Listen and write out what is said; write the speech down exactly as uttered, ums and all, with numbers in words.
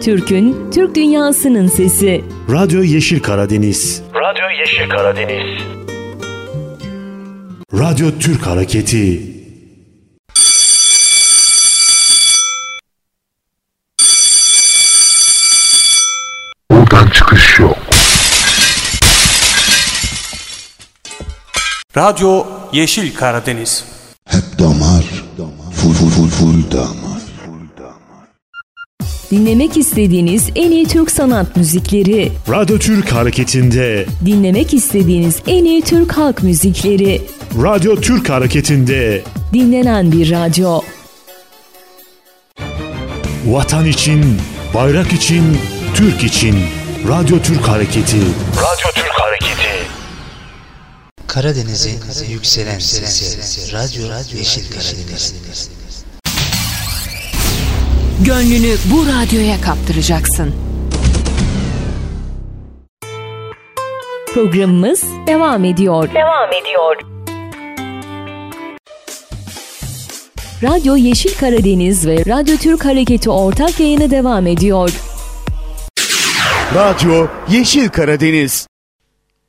Türk'ün, Türk dünyasının sesi. Radyo Yeşil Karadeniz. Radyo Yeşil Karadeniz. Radyo Türk Hareketi. Buradan çıkış yok. Radyo Yeşil Karadeniz. Hep damar, full full full full damar. Dinlemek istediğiniz en iyi Türk sanat müzikleri. Radyo Türk Hareketi'nde. Dinlemek istediğiniz en iyi Türk halk müzikleri. Radyo Türk Hareketi'nde. Dinlenen bir radyo. Vatan için, bayrak için, Türk için. Radyo Türk Hareketi. Radyo Türk Hareketi. Karadeniz'in yükselen sesi. Radyo Yeşil Karadeniz. Gönlünü bu radyoya kaptıracaksın. Programımız devam ediyor. Devam ediyor. Radyo Yeşil Karadeniz ve Radyo Türk Hareketi ortak yayını devam ediyor. Radyo Yeşil Karadeniz.